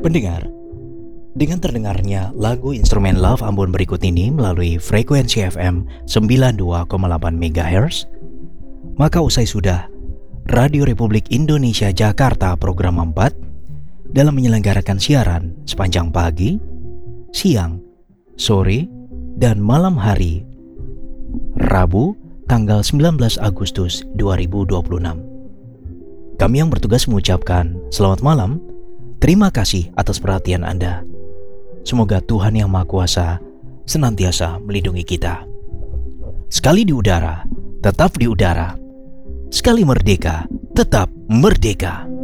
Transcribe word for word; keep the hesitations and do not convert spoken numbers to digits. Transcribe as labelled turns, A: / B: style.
A: Pendengar, dengan terdengarnya lagu instrumen Love Ambon berikut ini melalui frekuensi F M sembilan puluh dua koma delapan megahertz, maka usai sudah Radio Republik Indonesia Jakarta program empat dalam menyelenggarakan siaran sepanjang pagi, siang, sore, dan malam hari Rabu tanggal sembilan belas Agustus dua ribu dua puluh enam. Kami yang bertugas mengucapkan selamat malam, terima kasih atas perhatian Anda. Semoga Tuhan Yang Maha Kuasa senantiasa melindungi kita. Sekali di udara, tetap di udara. Sekali merdeka, tetap merdeka.